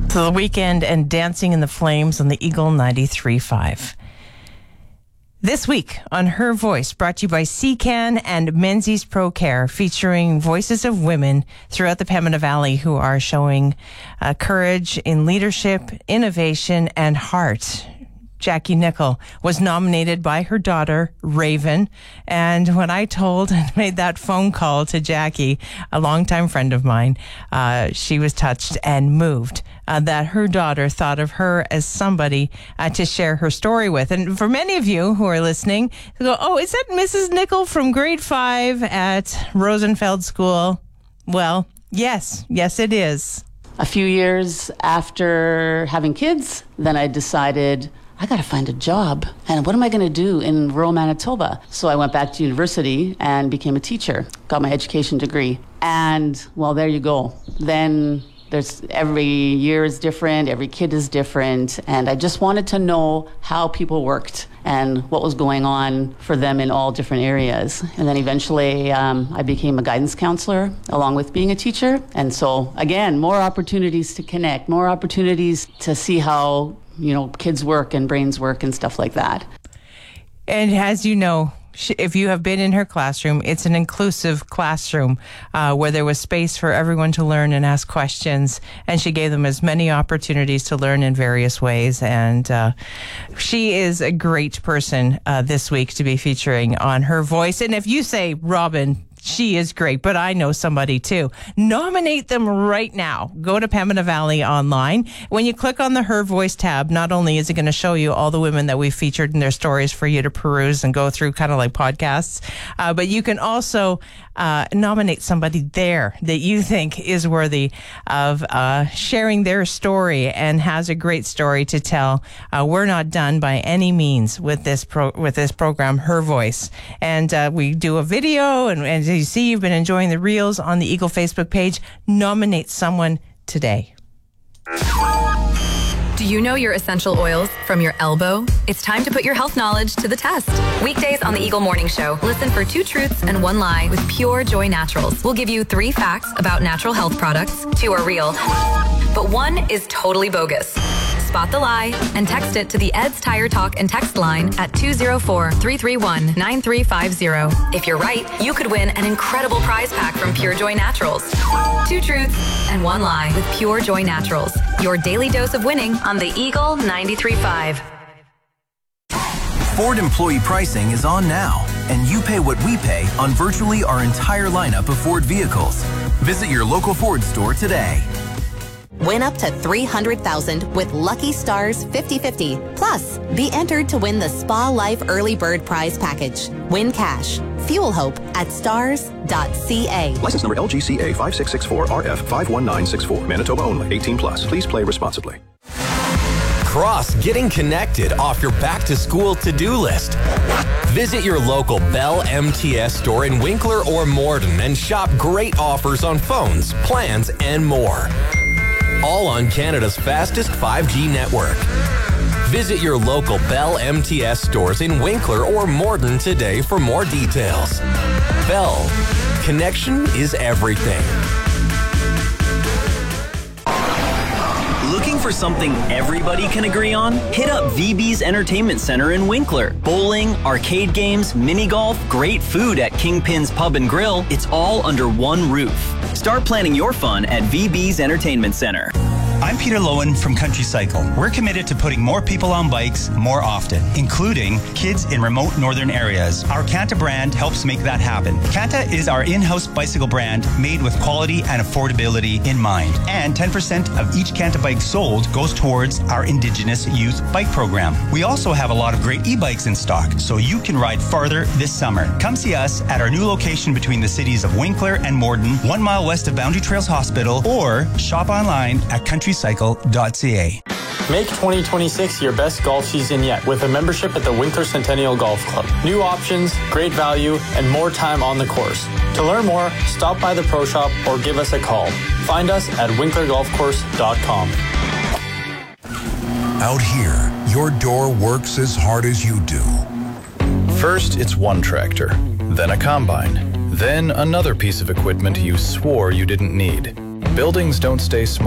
To The Weekend and Dancing in the Flames on the Eagle 93.5. This week on Her Voice, brought to you by CCAN and Menzies Pro Care, featuring voices of women throughout the Pembina Valley who are showing courage in leadership, innovation, and heart. Jackie Nicol was nominated by her daughter, Raven. And when I told and made that phone call to Jackie, a longtime friend of mine, she was touched and moved that her daughter thought of her as somebody to share her story with. And for many of you who are listening, you go, oh, is that Mrs. Nicol from grade 5 at Rosenfeld School? Well, yes, it is. A few years after having kids, then I decided I got to find a job. And what am I going to do in rural Manitoba? So I went back to university and became a teacher, got my education degree. And, well, there you go. Then every year is different, every kid is different. And I just wanted to know how people worked and what was going on for them in all different areas. And then eventually I became a guidance counselor along with being a teacher. And so, again, more opportunities to connect, more opportunities to see how kids work and brains work and stuff like that. And as you know, if you have been in her classroom, it's an inclusive classroom where there was space for everyone to learn and ask questions. And she gave them as many opportunities to learn in various ways. And she is a great person this week to be featuring on Her Voice. And if you say, Robin, she is great, but I know somebody too, nominate them right now. Go to Pembina Valley online. When you click on the Her Voice tab, not only is it going to show you all the women that we've featured in their stories for you to peruse and go through, kind of like podcasts, but you can also nominate somebody there that you think is worthy of sharing their story and has a great story to tell. We're not done by any means with this program, Her Voice, and we do a video, and as you see, you've been enjoying the reels on the Eagle Facebook page. Nominate someone today. Do you know your essential oils from your elbow? It's time to put your health knowledge to the test. Weekdays on the Eagle Morning Show, listen for 2 truths and 1 lie with Pure Joy Naturals. We'll give you 3 facts about natural health products. 2 are real, but 1 is totally bogus. Spot the lie and text it to the Ed's Tire Talk and text line at 204-331-9350. If you're right, you could win an incredible prize pack from Pure Joy Naturals. 2 truths and 1 lie with Pure Joy Naturals. Your daily dose of winning on the Eagle 93.5. Ford employee pricing is on now, and you pay what we pay on virtually our entire lineup of Ford vehicles. Visit your local Ford store today. Win up to $300,000 with Lucky Stars 50/50. Plus, be entered to win the Spa Life Early Bird Prize Package. Win cash. Fuel hope at stars.ca. License number LGCA 5664RF51964. Manitoba only. 18 plus. Please play responsibly. Cross getting connected off your back-to-school to-do list. Visit your local Bell MTS store in Winkler or Morden and shop great offers on phones, plans, and more. All on Canada's fastest 5G network. Visit your local Bell MTS stores in Winkler or Morden today for more details. Bell, connection is everything. Looking for something everybody can agree on? Hit up VB's Entertainment Center in Winkler. Bowling, arcade games, mini golf, great food at Kingpin's Pub and Grill. It's all under one roof. Start planning your fun at VB's Entertainment Center. I'm Peter Lowen from Country Cycle. We're committed to putting more people on bikes more often, including kids in remote northern areas. Our Canta brand helps make that happen. Canta is our in-house bicycle brand made with quality and affordability in mind. And 10% of each Canta bike sold goes towards our Indigenous Youth Bike Program. We also have a lot of great e-bikes in stock, so you can ride farther this summer. Come see us at our new location between the cities of Winkler and Morden, 1 mile west of Boundary Trails Hospital, or shop online at countrycycle.ca. Make 2026 your best golf season yet with a membership at the Winkler Centennial Golf Club. New options, great value, and more time on the course. To learn more, stop by the Pro Shop or give us a call. Find us at winklergolfcourse.com. Out here, your door works as hard as you do. First, it's one tractor, then a combine, then another piece of equipment you swore you didn't need. Buildings don't stay small.